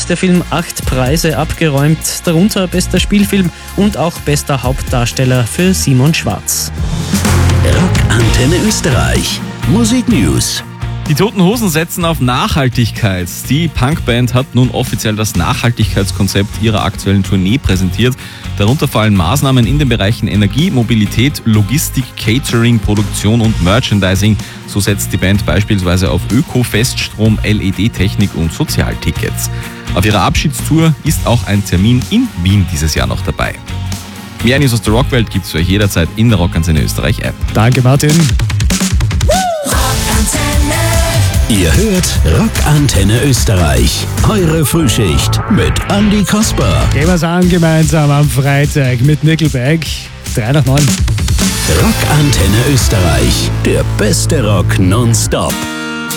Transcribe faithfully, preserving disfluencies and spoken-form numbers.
hat der Film acht Preise abgeräumt, darunter bester Spielfilm und auch bester Hauptdarsteller für Simon Schwarz. Rockantenne Österreich. Musik News. Die Toten Hosen setzen auf Nachhaltigkeit. Die Punkband hat nun offiziell das Nachhaltigkeitskonzept ihrer aktuellen Tournee präsentiert. Darunter fallen Maßnahmen in den Bereichen Energie, Mobilität, Logistik, Catering, Produktion und Merchandising. So setzt die Band beispielsweise auf Öko, Feststrom, L E D-Technik und Sozialtickets. Auf ihrer Abschiedstour ist auch ein Termin in Wien dieses Jahr noch dabei. Mehr News aus der Rockwelt gibt's für euch jederzeit in der Rockantenne Österreich App. Danke, Martin. Ihr hört Rockantenne Österreich. Eure Frühschicht mit Andy Kasper. Gehen wir's an gemeinsam am Freitag mit Nickelback. drei nach neun. Rockantenne Österreich. Der beste Rock nonstop.